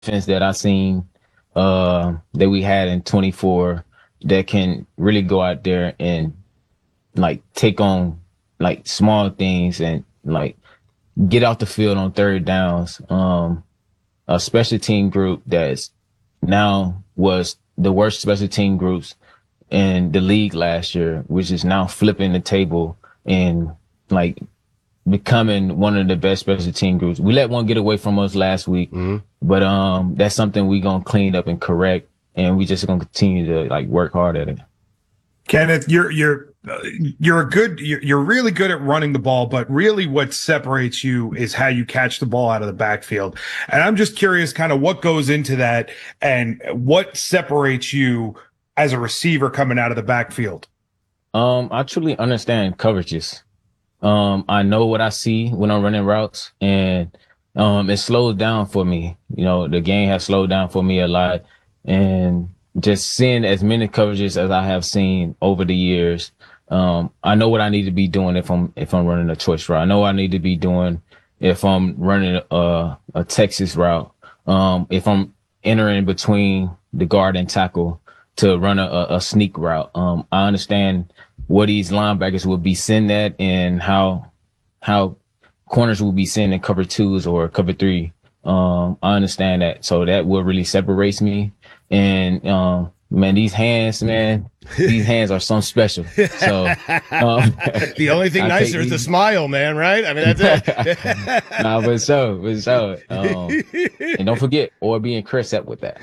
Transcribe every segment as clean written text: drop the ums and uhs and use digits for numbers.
defense that I seen that we had in 24 that can really go out there and like take on like small things and like get off the field on third downs. A special team group that's now was the worst special team groups in the league last year, which is now flipping the table and like becoming one of the best special team groups. We let one get away from us last week, but that's something we gonna clean up and correct, and we just gonna continue to like work hard at it. Kenneth, you're really good at running the ball, but really what separates you is how you catch the ball out of the backfield. And I'm just curious kind of what goes into that and what separates you as a receiver coming out of the backfield. I truly understand coverages. I know what I see when I'm running routes, and it slows down for me. You know, the game has slowed down for me a lot, and just seeing as many coverages as I have seen over the years, I know what I need to be doing if I'm running a choice route. I know what I need to be doing if I'm running a Texas route. If I'm entering between the guard and tackle to run a sneak route. I understand what these linebackers will be sent at and how corners will be sent in cover twos or cover three. I understand that. So that what really separates me. And man, these hands are something special. So the only thing nicer is the smile, man, right? I mean, that's it. Nah, but so and don't forget or being Chris up with that.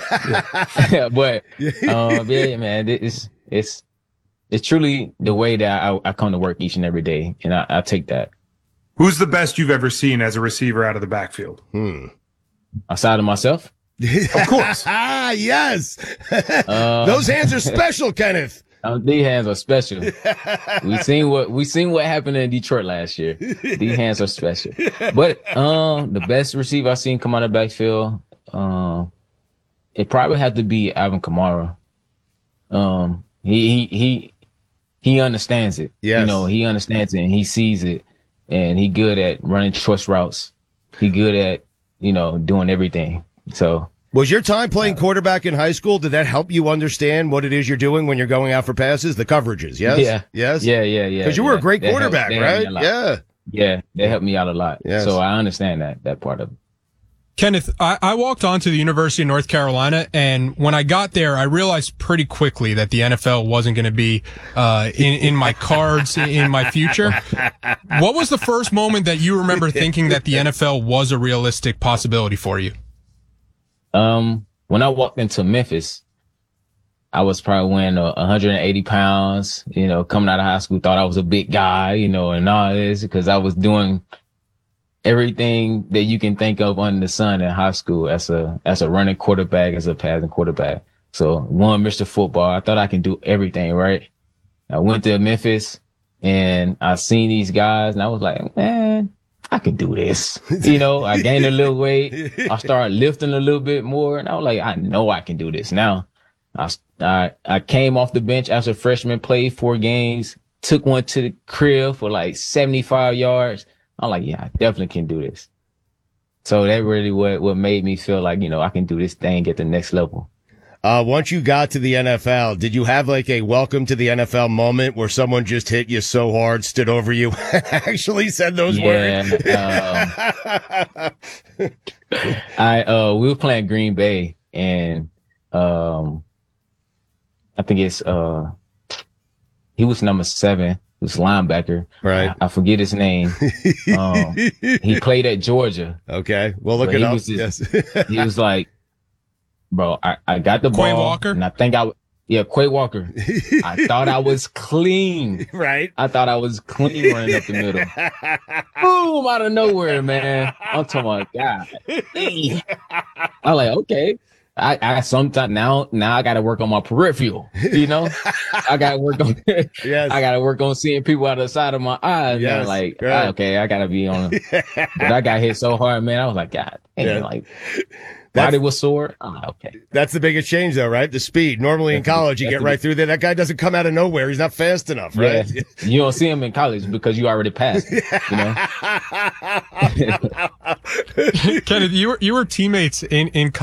But yeah, man, it's truly the way that I come to work each and every day, and I take that. Who's the best you've ever seen as a receiver out of the backfield? Outside of myself? Of course. Yes. Those hands are special, Kenneth. These hands are special. we seen what happened in Detroit last year. These hands are special. But the best receiver I've seen come out of the backfield, it probably had to be Alvin Kamara. He understands it. Yes. You know, he understands it and he sees it, and he good at running choice routes. He good at, you know, doing everything. So was your time playing quarterback in high school, did that help you understand what it is you're doing when you're going out for passes, the coverages? Yes. Yeah. Yes. Yeah. Because you were a great quarterback, right? Yeah. Yeah. They helped me out a lot. Yes. So I understand that part of it. Kenneth, I walked on to the University of North Carolina, and when I got there, I realized pretty quickly that the NFL wasn't going to be in my cards in my future. What was the first moment that you remember thinking that the NFL was a realistic possibility for you? When I walked into Memphis, I was probably weighing 180 pounds, you know, coming out of high school, thought I was a big guy, you know, and all this because I was doing everything that you can think of under the sun in high school as a running quarterback, as a passing quarterback. So one, Mr. Football, I thought I can do everything, right? I went to Memphis and I seen these guys and I was like, man, I can do this. You know, I gained a little weight. I started lifting a little bit more and I was like, I know I can do this. Now I came off the bench as a freshman, played 4 games, took one to the crib for like 75 yards. I'm like, yeah, I definitely can do this. So that really what made me feel like, you know, I can do this thing at the next level. Once you got to the NFL, did you have like a welcome to the NFL moment where someone just hit you so hard, stood over you, actually said those words? We were playing Green Bay and I think it's he was number 7. This linebacker, right? I forget his name. He played at Georgia. Okay, well look it up. He was like, "Bro, I got the ball, Quay Walker, and I think Quay Walker. I thought I was clean, right? I thought I was clean running up the middle. Boom, out of nowhere, man. I'm talking about God. I'm like, okay. I sometimes now I got to work on my peripheral, you know, I got to work on, yes. I got to work on seeing people out of the side of my eyes. Yes. Man. Like, right. Okay, I got to be on, but I got hit so hard, man. I was like, God, like body was sore. Okay. That's the biggest change though, right? The speed. Normally in college, you get right through there. That guy doesn't come out of nowhere. He's not fast enough, right? Yeah. You don't see him in college because you already passed, you know? Kenneth, you were teammates in